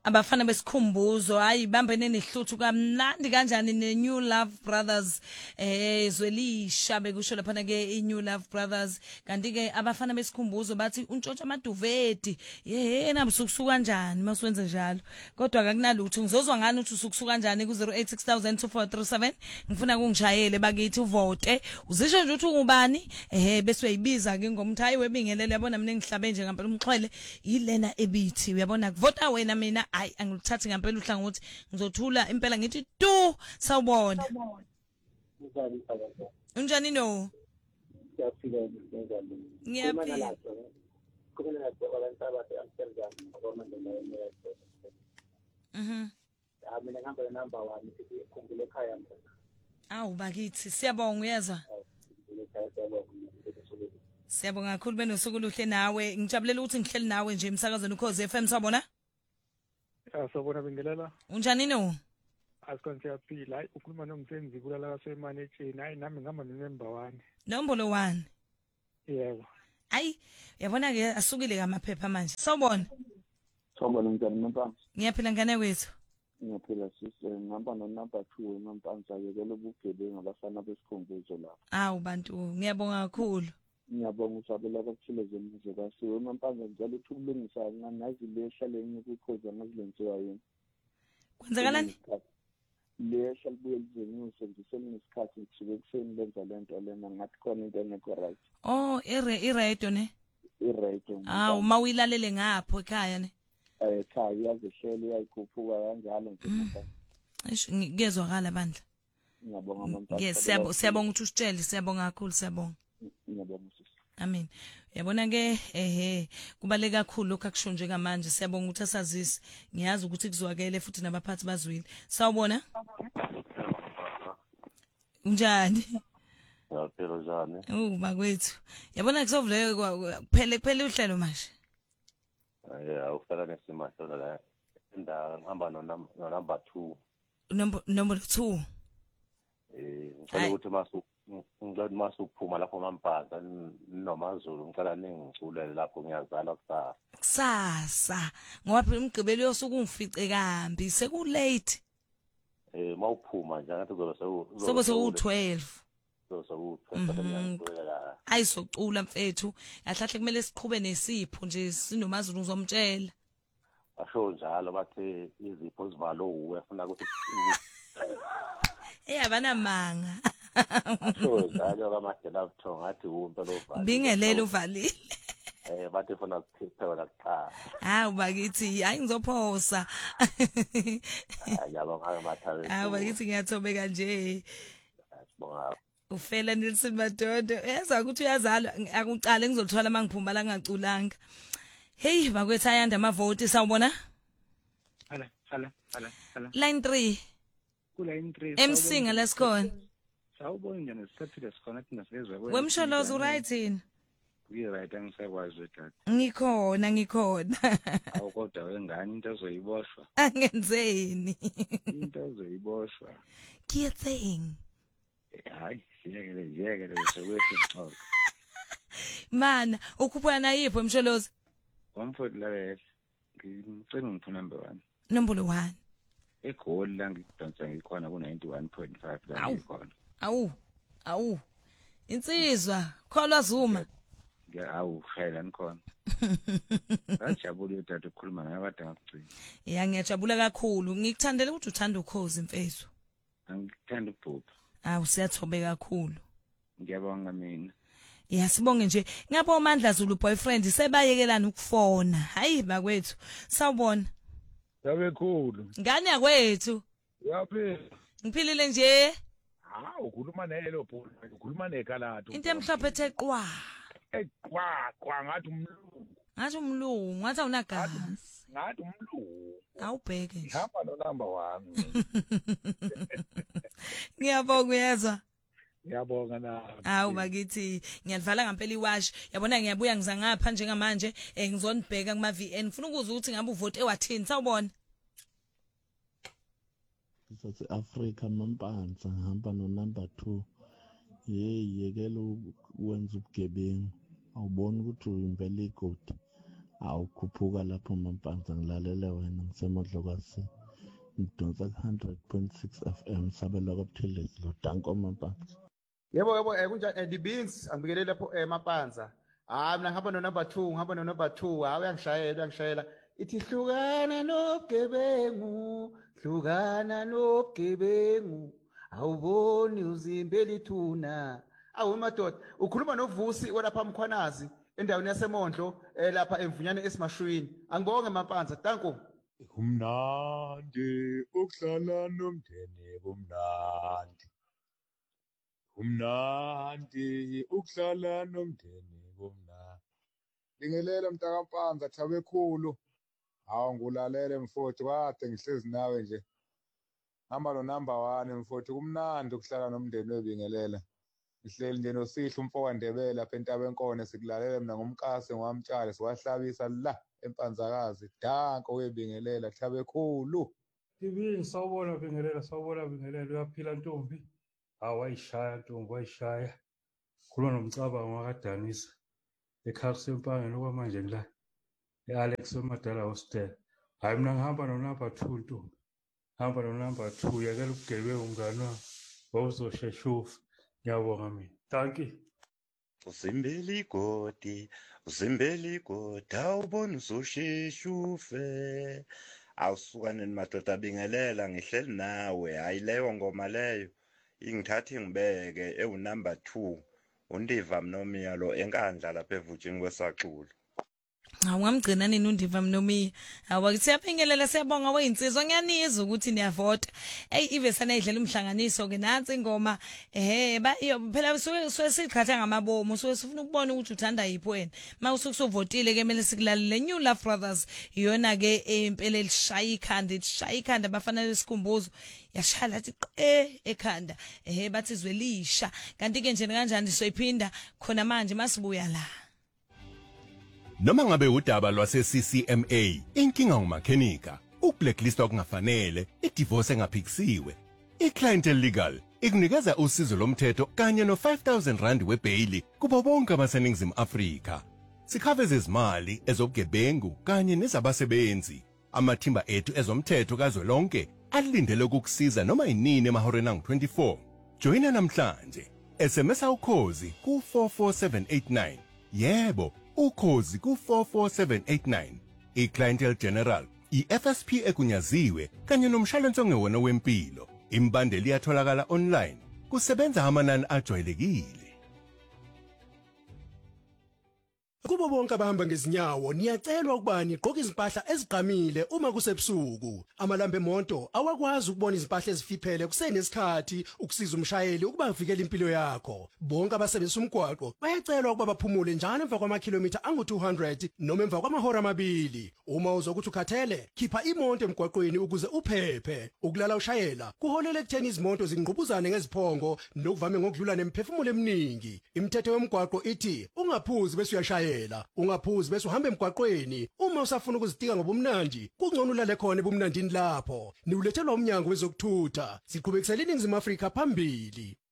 abafana besikhumbuzo hayi bambene nehluthu kamnandi kanjani neNew Love Brothers Zwelisha bekusho lapha ke iNew Love Brothers kanti ke abafana besikhumbuzo bathi untshontsha amaduvedi yena busukusuka kanjani masuwenze njalo kodwa akunalutho ngizozwa ngani uthi usukusuka kanjani ku 0860002437 ngifuna kungishayele bakithi uvote uzisho nje uthi ungubani bese uyibiza ke ngomthayi webingelele yabona mina ngihlabe nje ngempela umxhwele yilena ebithi uyabona kuvota wena mina hayi angiluthathi ngempela uhlangothi ngizothula impela ngithi tu sawubona unjani no siyaphila njalo ngiyaphila kumele ngabantu Amsterdam ngoba mina ngihamba number 1 ikhumbule ekhaya mfana awu bakithi siyabonga uyezwa siyabonga kakhulu benosuku luhle nawe ngijabulela ukuthi ngihleli nawe nje emsakazweni ukhoze FM sabona Sawubona Bingelela. Unjani no? Asikhona siyaphila. Hayi ukhuluma nomsebenzi kulala kasemanageni. Hayi nami ngihamba number 1. Nombolo 1. Yebo. Hayi yabona ke asukile kamaphepha manje. Sawubona. Sawubona njani Mpanza? Ngiyaphila ngane kwethu. Ngiyaphila sisi ngihamba no number 2 Mpanza yekele ubugebengu abafana besikhumbuzo lapha. Awu bantu ngiyabonga kakhulu. Ngiyabonga usabela kokuthileze imize kwasiwe Mpanza ngicela ukuthi ulungisa nganazi lehlale ngikukhoza ngazilenziwa yini. Kwenzakalani? Lehla libuye lizenyuse ngisenesikhathi ngisuke kuseni lenza lento lena ngathi khona into engekho right. Oh iradio ne? Iradio. Awu mawilalele ngapho ekhaya ne? Ekhaya yazihlele yayikhuphuka kanjalo nje Mpanza. Eish ngiyezwakala bandla. Ngiyabonga Mpanza. Siyabonga ukuthi usitshele siyabonga kakhulu siyabonga. Ngiyabonga sisi. Amen. Yabona ke kubaleka kakhulu lokho akusho nje kamanje siyabonga ukuthi asazisi ngiyazi ukuthi kuzwakele futhi nabaphathi bazwile. Sawubona? Unjani? Yaphela njani? Bakwethu. Yabona kusovule kuphele uhlelo manje. Ufaka nesimahlo la indawo ngihamba no number 2. Number 2. Ngicela ukuthi masuphuma lapho Mampanza noMaZulu ngicela ningicule lapho ngiyazala kusasa ngoba phela umgqibelo yosuku ungifice kambi sekulate mawuphuma nje ngathi sobe seku12 ayisocula mfethu ahlahle kumele siqhube nesipho nje sinoMaZulu ngizomtshela asho njalo bathi izipho zivalo ufuna ukuthi abana manga asho njalo kaMadela Buthongo ngathi umpela uvali bingelele uvalile bathi funa ukuphela kuqala hawu bakithi hayi ngizophosa yabonga mathawe hawu bakithi ngiyathobeka nje sibonga ufela Nelson Madodo yaza ukuthi uyazalwa akucala ngizothwala mangiphuma la ngaculanga hey bakwethu ayanda amavoti sawubona Hala. line 3 Line 3 emsinga lesikhona Sawubona njani sithathile sikhona thina sizwe kwena wemsholozo right in right angisakwazi ukuthi ngikhona awu kodwa wengane into ezoyiboshwa angenzeni into ezoyiboshwa kiyething hayi siyekele sokwethu mana ukhuphana nayipho emsholozo 140 ngicela ngiphu number 1 nombolo 1 egoli la ngidonsa ngikhona ku 91.5 la ngikhona awu insizwa kholwa Zuma awu shayela nikhona ngijabule ukuthi ukukhuluma nawe kade ngakugcina ngiyajabula kakhulu ngikuthandela ukuthi uthanda ukhozi mfethu angikuthanda ubhubha awu siyathobeka kakhulu ngiyabonga mina sibonge nje ngapha uMandla Zulu boyfriend sebayekelana ukufona hayi bakwethu sawubona yabekhulu ngani yakwethu yaphela ngiphilile nje ukhuluma nelo bhulu ukhuluma nekalato into emhlophe ethe qwa ngathi umlungu ngathi awunagazi ngathi umlungu awubheke nje hamba no number 1 ngiyabonga uyezwa ngiyabonga nawe awu bakithi ngiyalivala ngempela iwash yabona ngiyabuya ngiza ngapha njengamanje ngizonibheka kuma VN ngifuna ukuzwa ukuthi ngabe uvote ewathini sawubona South Africa Mampanza ngihamba no number 2 yekela ukwenza ubugebengu awubona ukuthi uyimpela igodi awukhuphuka lapho Mampanza ngilalela wena ngisemodlokazi ngidonsa 100.6 FM sabela kwaButhelezi lo danko Mampanza. Yebo kunjani Dibins angibikele lapho eMapanza. Hayi mina ngihamba no number 2 hayi uyangishayela ithi hlukana nobugebengu awuboni uzimbe lithuna. Awu madoda ukhuluma noVusi olapha Mkhwanazi endaweni yaseMondlo lapha emvunyane esimashwini. Angibonge Mapanza danko. Kumnandi ukuhlala nomndeni kumnandi. Kumnandi ukuhlala nomndeni kumnandi. Bingelela mntakaMpanza Thabe khulu. Hawu ngulalele mfowethu kade ngihlezi nawe nje. Hamba no number 1 mfowethu kumnandi ukuhlala nomndeni webingelela. Ihleli nje noSihlo umfowandebele lapha eNtabenkone sikulalela mina ngomkase ngwamtshale siwahlabisa la eMpanzakazi. Danko webingelela Thabe khulu. Tibi sawubona bingelela uyaphila Ntombi. Awayishaya Ntombi wayishaya. Khuluma nomcabango wakaDanisa. Ekhaya sempangeni okwamanje ngila. Alex Madala Hostel. Hayi mina ngihamba no number 2 Ntombi. Hamba no number 2 yakela ubugebengu umngane wami. Wawuzosheshufa. Ngiyabonga mina. Thank you. Uzimbeli godi awubona uzosheshufe. Awusukane madoda bingelela ngihleli nawe hayi leyo ngoma leyo ingithatha ngibeke number 2 uNdiva Mnomiyalo enkandla lapha eVujini kweSaxulu. Awamgcina nini uNdiva Mnomiyalo awakuthiyaphengela siyabonga weyinsizwa ngiyanizwa ukuthi niyavota ivesana idlela umhlanganiso ke nansi ingoma phela siqhatha ngamabomu sifuna ukubona ukuthi uthanda yiphi wena mawusukusuvotile ke mele sikulalele New Love Brothers iyona ke impela elishaya ikhanda abafana besikhumbuzo yashala athi ekhanda bathi Zwelisha kanti ke nje kanjani soyiphinda khona manje masibuya la. Noma ngabe udaba lwase-CCMA, inkinga ngumakhenika, ublacklist okungafanele, idivorce engaphikisiwe. I-Clientele Legal ikunikeza usizo lomthetho kanye no-5,000 rand webheyili kubo bonke abaseNingizimu Afrika. Sikhave izimali ezobugebengu kanye nezabasebenzi. Amathimba ethu ezomthetho kazwelonke alindele ukukusiza noma inini emahoreni angu-24. Joyina namhlanje. SMS ukhozi ku44789. Yebo. Ukhozi ku44789. I-Clientele General, i-FSP egunyaziwe kanye nomshwalense ongewona wempilo. Imbandeli iyatholakala online. Kusebenza amanani ajwayelekile. Kubo bonke abahamba ngezinyawo niyacelwa ukuba niqoke izimpahla ezigqamile uma kusebusuku. Amalambe emonto awakwazi ukubona izimpahla ezifiphele kusenesikhathi ukusiza umshayeli ukuba avikele impilo yakho. Bonke abasebenzisa umgwaqo bayacelwa ukuba baphumule njalo emva kwamakhilomitha angu-200 noma emva kwamahora amabili. Uma uzokuthi ukhathele, khipha imoto emgwaqweni ukuze uphephe. Ukulala ushayela kuholela ekutheni izimoto zingqubuzane ngeziphongo nokuvame ngokudlula nemphefumulo eminingi. Imithetho yomgwaqo ithi ungaphuzi bese uyashayela. Ungaphuzi bese uhamba emgwaqweni. Uma usafuna ukuzitika ngobumnandi, kungcono ulale khona ebumnandini lapho. Niulethelwa umnyango wezokuthutha. Siqhubekisela iNingizimu Afrika phambili.